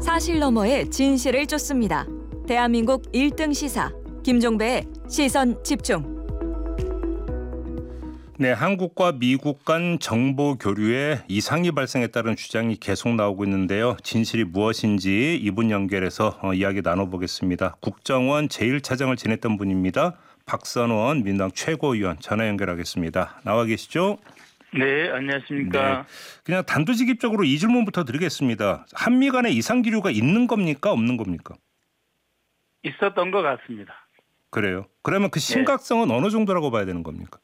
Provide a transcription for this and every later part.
사실 너머의 진실을 쫓습니다. 대한민국 1등 시사 김종배의 시선 집중. 네, 한국과 미국 간 정보 교류에 이상이 발생했다는 주장이 계속 나오고 있는데요. 진실이 무엇인지 이분 연결해서 이야기 나눠보겠습니다. 국정원 제1차장을 지냈던 분입니다. 박선원 민주당 최고위원 전화 연결하겠습니다. 나와 계시죠? 네, 안녕하십니까. 네, 그냥 단도직입적으로 이 질문부터 드리겠습니다. 한미 간에 이상 기류가 있는 겁니까? 없는 겁니까? 있었던 것 같습니다. 그래요? 그러면 그 심각성은 어느 정도라고 봐야 되는 겁니까?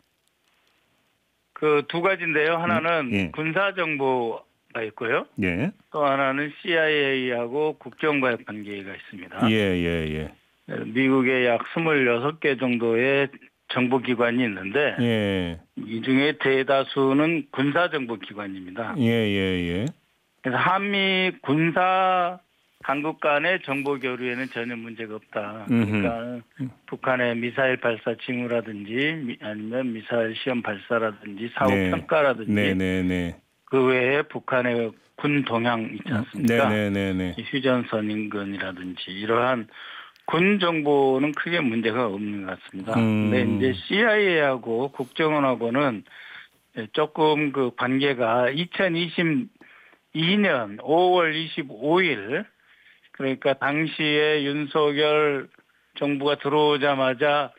그 두 가지인데요. 하나는 군사 정보가 있고요. 예. 또 하나는 CIA하고 국정과의 관계가 있습니다. 예. 미국에 약 26개 정도의 정보기관이 있는데 이 중에 대다수는 군사정보기관입니다. 예. 그래서 한미 군사 당국 간의 정보 교류에는 전혀 문제가 없다. 그러니까 북한의 미사일 발사 징후라든지 아니면 미사일 시험 발사라든지 사후 평가라든지 그 외에 북한의 군 동향 있지 않습니까? 휴전선 인근이라든지 이러한 군 정보는 크게 문제가 없는 것 같습니다. 근데 이제 CIA하고 국정원하고는 조금 그 관계가 2022년 5월 25일 그러니까 당시에 윤석열 정부가 들어오자마자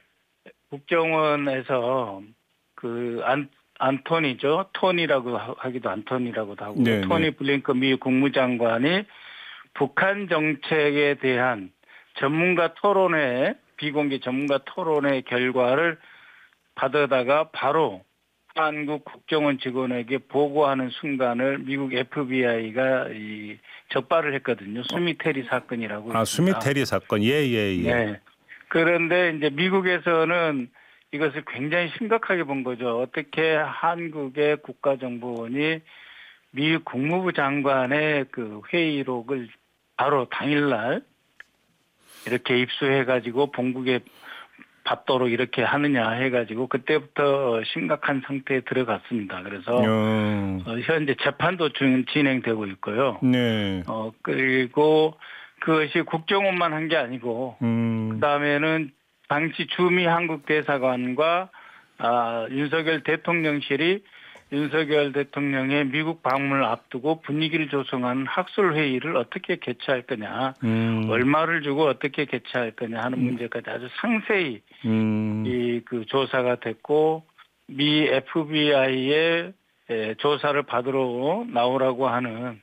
국정원에서 그 안토니죠. 토니라고 하기도 안토니라고도 하고 토니 블링컨 미국 국무장관이 북한 정책에 대한 전문가 토론회 비공개 전문가 토론회 결과를 받아다가 바로 한국 국정원 직원에게 보고하는 순간을 미국 FBI가 적발을 했거든요. 수미테리 사건이라고. 수미테리 사건. 예. 네. 그런데 이제 미국에서는 이것을 굉장히 심각하게 본 거죠. 어떻게 한국의 국가정보원이 미국 국무부 장관의 그 회의록을 바로 당일날 이렇게 입수해가지고 본국에 받도록 이렇게 하느냐 해가지고 그때부터 심각한 상태에 들어갔습니다. 그래서 현재 재판도 진행되고 있고요. 그리고 그것이 국정원만 한 게 아니고 그다음에는 당시 주미 한국 대사관과 윤석열 대통령실이 윤석열 대통령의 미국 방문을 앞두고 분위기를 조성하는 학술 회의를 어떻게 개최할 거냐, 얼마를 주고 어떻게 개최할 거냐 하는 문제까지 아주 상세히 그 조사가 됐고 미 FBI의 조사를 받으러 나오라고 하는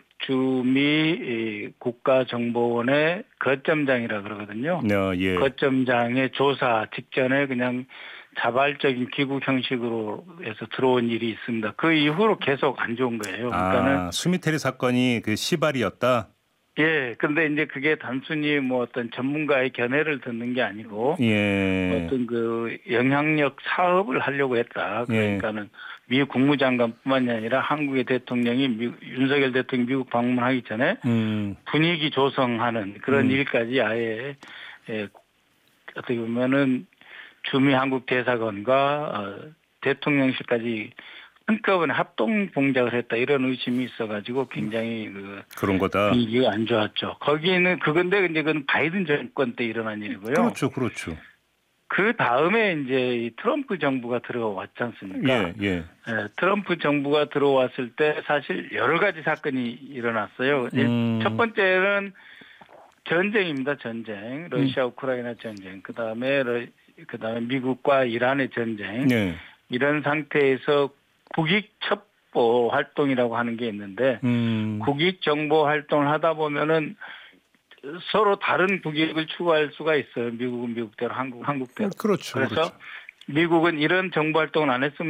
주미 국가정보원의 거점장이라 그러거든요. 거점장의 조사 직전에 그냥 자발적인 귀국 형식으로 해서 들어온 일이 있습니다. 그 이후로 계속 안 좋은 거예요. 그러니까는 수미테리 사건이 그 시발이었다. 예, 근데 이제 그게 단순히 뭐 어떤 전문가의 견해를 듣는 게 아니고 어떤 그 영향력 사업을 하려고 했다. 그러니까는 미국 국무장관뿐만이 아니라 한국의 대통령이 윤석열 대통령이 미국 방문하기 전에 분위기 조성하는 그런 일까지 아예 어떻게 보면은 주미 한국 대사관과 대통령실까지 한꺼번에 합동 공작을 했다 이런 의심이 있어가지고 굉장히 그런 거다. 분위기가 안 좋았죠. 거기는 그건데 이제 그건 바이든 정권 때 일어난 일이고요. 그렇죠. 그 다음에 이제 이 트럼프 정부가 들어왔지 않습니까? 트럼프 정부가 들어왔을 때 사실 여러 가지 사건이 일어났어요. 첫 번째는 전쟁입니다. 전쟁. 러시아 우크라이나 전쟁. 그다음에 미국과 이란의 전쟁. 이런 상태에서 국익 첩보 활동이라고 하는 게 있는데 국익 정보 활동을 하다 보면은 서로 다른 국익을 추구할 수가 있어요. 미국은 미국대로, 한국대로. 그래서 미국은 이런 정보 활동을 안 했으면